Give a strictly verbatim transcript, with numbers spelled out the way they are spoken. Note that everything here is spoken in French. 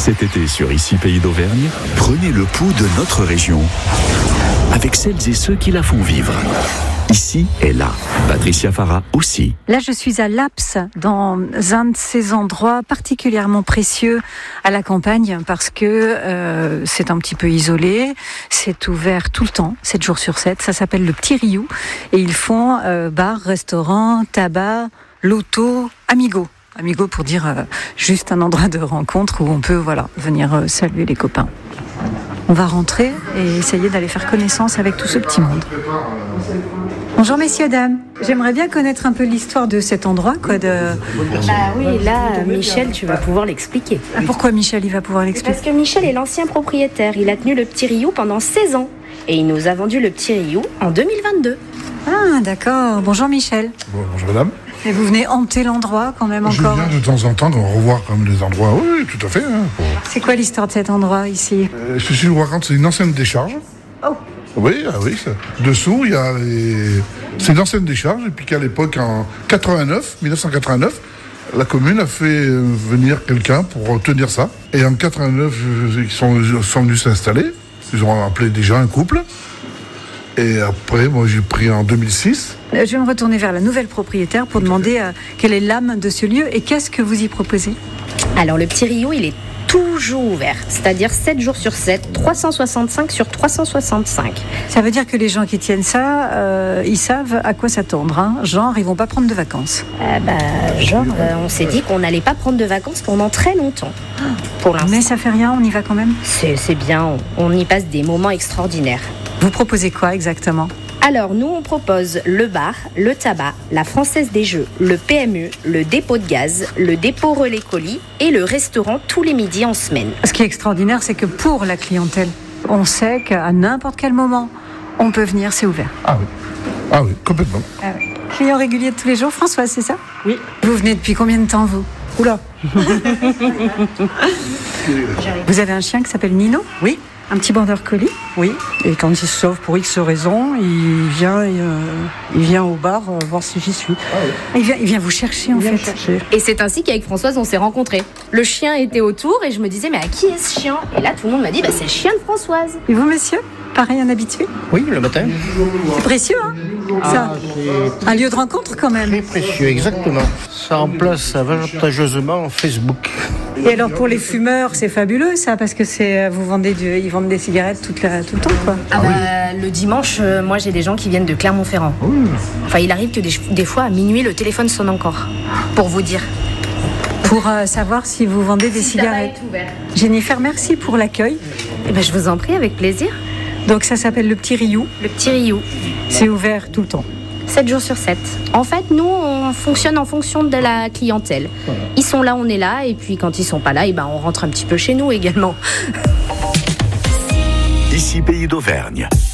Cet été sur Ici Pays d'Auvergne, prenez le pouls de notre région avec celles et ceux qui la font vivre. Ici et là, Patricia Farah aussi. Là, je suis à Laps, dans un de ces endroits particulièrement précieux à la campagne, parce que euh, c'est un petit peu isolé, c'est ouvert tout le temps, sept jours sur sept. Ça s'appelle le Petit Riou, et ils font euh, bar, restaurant, tabac, loto, amigo. Amigo pour dire euh, juste un endroit de rencontre où on peut voilà venir euh, saluer les copains. On va rentrer et essayer d'aller faire connaissance avec tout ce petit monde. Bonjour messieurs, dames. J'aimerais bien connaître un peu l'histoire de cet endroit, quoi. De... Ah oui, là, Michel, tu vas pouvoir l'expliquer. Ah, pourquoi Michel, il va pouvoir l'expliquer? Parce que Michel est l'ancien propriétaire. Il a tenu le Petit Riou pendant seize ans. Et il nous a vendu le Petit Riou en deux mille vingt-deux. Ah, d'accord. Bonjour Michel. Bonjour madame. Et vous venez hanter l'endroit quand même encore? Je viens de temps en temps de revoir comme les endroits. Oui, tout à fait. Hein, pour... C'est quoi l'histoire de cet endroit ici? euh, Ce que je vous raconte, c'est une ancienne décharge. Oh. Oui, ah oui. Ça. Dessous, il y a les... C'est une ancienne décharge. Et puis qu'à l'époque, en quatre-vingt-neuf, mille neuf cent quatre-vingt-neuf, la commune a fait venir quelqu'un pour tenir ça. Et en quatre-vingt-neuf, ils sont, ils sont venus s'installer. Ils ont appelé déjà un couple. Et après, moi, j'ai pris en deux mille six. Je vais me retourner vers la nouvelle propriétaire pour demander euh, quelle est l'âme de ce lieu et qu'est-ce que vous y proposez. Alors, le Petit Riou, il est toujours ouvert, c'est-à-dire sept jours sur sept, trois cent soixante-cinq sur trois cent soixante-cinq. Ça veut dire que les gens qui tiennent ça, euh, ils savent à quoi s'attendre. Hein. Genre, ils vont pas prendre de vacances. Euh, bah, genre, euh, on s'est dit qu'on n'allait pas prendre de vacances pendant très longtemps. Pour l'instant. Mais ça fait rien, on y va quand même. C'est, c'est bien, on, on y passe des moments extraordinaires. Vous proposez quoi exactement? Alors, nous, on propose le bar, le tabac, la Française des Jeux, le P M U, le dépôt de gaz, le dépôt relais colis et le restaurant tous les midis en semaine. Ce qui est extraordinaire, c'est que pour la clientèle, on sait qu'à n'importe quel moment, on peut venir, c'est ouvert. Ah oui, ah oui, complètement. Ah oui. Client régulier de tous les jours, Françoise, c'est ça? Oui. Vous venez depuis combien de temps, vous? Oula. Vous avez un chien qui s'appelle Nino? Oui. Un petit border collie? Oui, et quand il se sauve pour X raisons, il vient, euh, il vient au bar euh, voir si j'y suis. Ah oui. il, vient, il vient vous chercher en il vient fait. Chercher. Et c'est ainsi qu'avec Françoise, on s'est rencontrés. Le chien était autour et je me disais, mais à qui est ce chien? Et là, tout le monde m'a dit, bah, c'est le chien de Françoise. Et vous, monsieur? Pareil, un habitué? Oui, le matin. C'est précieux, hein? Ça. Ah, un lieu de rencontre quand même. Très précieux, exactement. Ça remplace avantageusement Facebook. Et alors pour les fumeurs, c'est fabuleux ça, parce que c'est vous vendez du, ils vendent des cigarettes toute la, tout le temps quoi. Ah bah, le dimanche, euh, moi j'ai des gens qui viennent de Clermont-Ferrand. Mmh. Enfin, il arrive que des, des fois à minuit le téléphone sonne encore, pour vous dire. Pour euh, savoir si vous vendez des si cigarettes. Jennifer, merci pour l'accueil. Eh ben, je vous en prie, avec plaisir. Donc ça s'appelle le Petit Riou. Le Petit Riou. C'est ouvert tout le temps. sept jours sur sept. En fait, nous, on fonctionne en fonction de la clientèle. Ils sont là, on est là, et puis quand ils sont pas là, et ben, on rentre un petit peu chez nous également. Ici Pays d'Auvergne.